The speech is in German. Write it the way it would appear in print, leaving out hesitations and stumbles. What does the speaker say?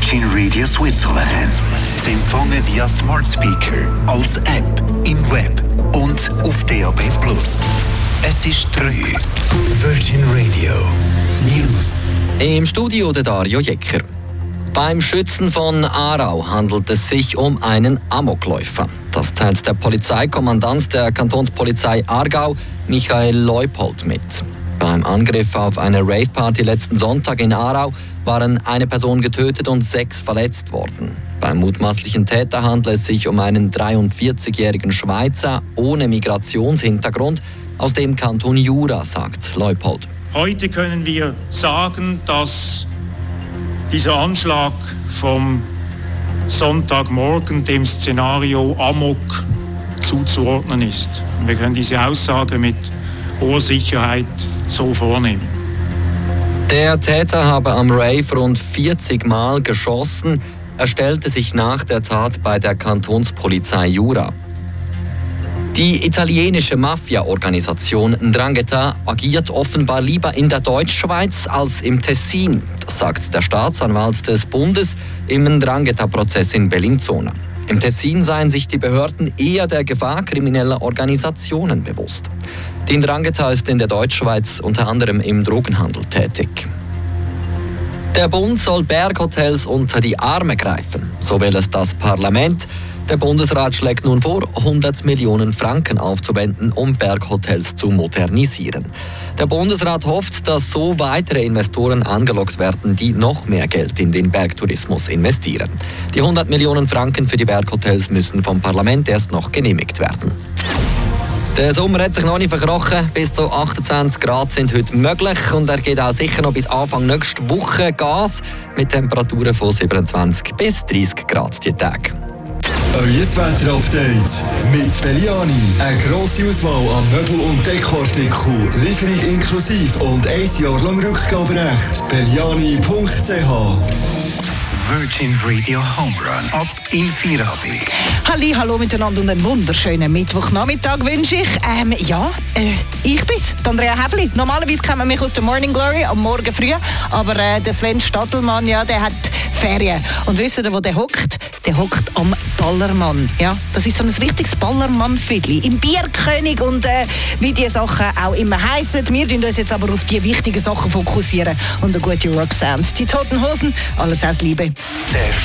Virgin Radio Switzerland. Zu empfangen via Smart Speaker, als App, im Web und auf DAB+. Es ist 3. Virgin Radio News. Im Studio der Dario Jecker. Beim Schützen von Aarau handelt es sich um einen Amokläufer. Das teilt der Polizeikommandant der Kantonspolizei Aargau, Michael Leupold, mit. Beim Angriff auf eine Rave-Party letzten Sonntag in Aarau waren eine Person getötet und 6 verletzt worden. Beim mutmaßlichen Täter handelt es sich um einen 43-jährigen Schweizer ohne Migrationshintergrund aus dem Kanton Jura, sagt Leupold. Heute können wir sagen, dass dieser Anschlag vom Sonntagmorgen dem Szenario Amok zuzuordnen ist. Wir können diese Aussage mit hoher Sicherheit so vornehmen. Der Täter habe am Rave rund 40 Mal geschossen. Er stellte sich nach der Tat bei der Kantonspolizei Jura. Die italienische Mafia-Organisation 'Ndrangheta agiert offenbar lieber in der Deutschschweiz als im Tessin. Das sagt der Staatsanwalt des Bundes im 'Ndrangheta-Prozess in Bellinzona. Im Tessin seien sich die Behörden eher der Gefahr krimineller Organisationen bewusst. Die 'Ndrangheta ist in der Deutschschweiz unter anderem im Drogenhandel tätig. Der Bund soll Berghotels unter die Arme greifen, so will es das Parlament. Der Bundesrat schlägt nun vor, 100 Millionen Franken aufzuwenden, um Berghotels zu modernisieren. Der Bundesrat hofft, dass so weitere Investoren angelockt werden, die noch mehr Geld in den Bergtourismus investieren. Die 100 Millionen Franken für die Berghotels müssen vom Parlament erst noch genehmigt werden. Der Sommer hat sich noch nicht verkrochen. Bis zu 28 Grad sind heute möglich und er geht auch sicher noch bis Anfang nächster Woche Gas mit Temperaturen von 27 bis 30 Grad die Tage. Euer Wetter-Update mit Belliani. Eine grosse Auswahl an Möbel- und Dekoartikeln. Lieferung inklusive und 1 Jahr lang Rückgaberecht. Belliani.ch. Virgin Radio Home Run. Ab in Feierabend. Hallo miteinander und einen wunderschönen Mittwochnachmittag wünsche ich. Ich bin's, Andrea Häfli. Normalerweise kennt man mich aus der Morning Glory am Morgen früh, aber der Sven Stadelmann, ja, der hat Ferien. Und wisst ihr, wo der hockt? Der hockt am Ballermann. Ja, das ist so ein richtiges Ballermann-Fidli im Bierkönig und wie die Sachen auch immer heissen. Wir tun uns jetzt aber auf die wichtigen Sachen fokussieren und eine gute Rock-Sound. Die Toten Hosen, alles aus Liebe. Der